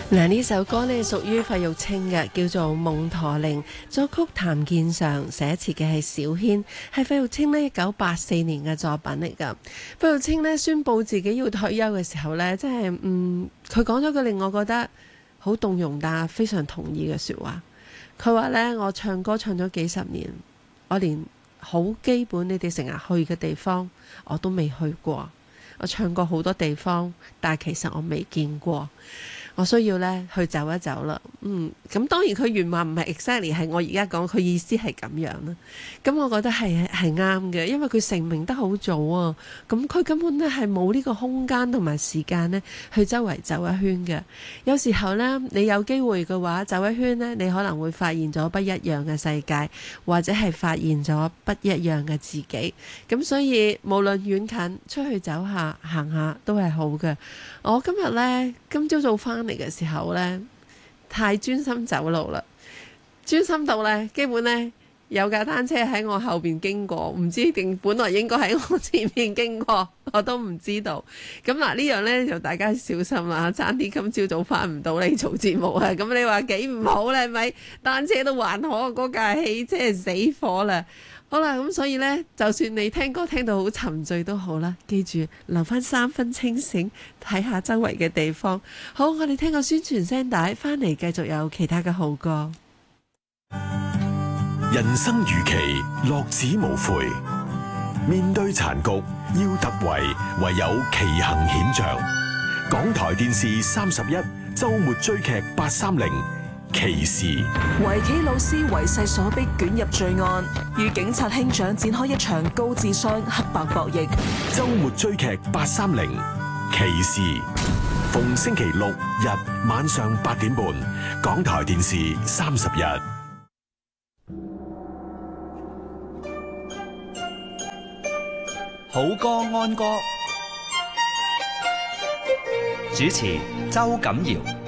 嗱，呢首歌呢屬於費玉清嘅，叫做《夢駝鈴》，作曲譚健常，寫詞嘅係小軒，係費玉清呢1984年嘅作品嚟㗎。費玉清呢宣布自己要退休嘅時候呢，真係佢講咗句令我覺得好動容但非常同意嘅説話。佢話呢：我唱歌唱咗幾十年，我連好基本你哋成日去嘅地方我都未去過。我唱過好多地方，但係其實我未見過。我需要咧去走一走啦。咁當然佢原話唔係 exactly 係我而家講，佢意思係咁樣啦。咁我覺得係啱嘅，因為佢成名得好早啊。咁佢根本咧係冇呢個空間同埋時間咧去周圍走一圈嘅。有時候咧，你有機會嘅話走一圈咧，你可能會發現咗不一樣嘅世界，或者係發現咗不一樣嘅自己。咁所以無論遠近，出去走下行下都係好嘅。我今朝早翻嚟嘅時候呢，太專心走路啦，專心到呢，基本呢，有架單車喺我後邊經過，唔知定本來應該喺我前面經過，我都唔知道。咁嗱，呢樣呢，就大家小心啦，差啲今朝早翻唔到嚟做節目啊！咁你話幾唔好呢？係咪？單車都還可，嗰架汽車係死火啦。好啦，咁所以呢，就算你聽歌聽到好沉醉都好啦，記住留翻3分清醒，睇下周圍嘅地方。好，我哋聽個宣傳聲帶，翻嚟繼續有其他嘅好歌。 人生如棋，樂此無悔。面對殘局，要突圍，唯有奇行險象。港台電視31周末追劇830。騎士圍棋老師為勢所逼捲入罪案，與警察兄長展開一場高智商黑白博弈。 周末追劇830，騎士逢星期六日晚上8點半，港台電視31。 好歌安歌，主持周錦堯。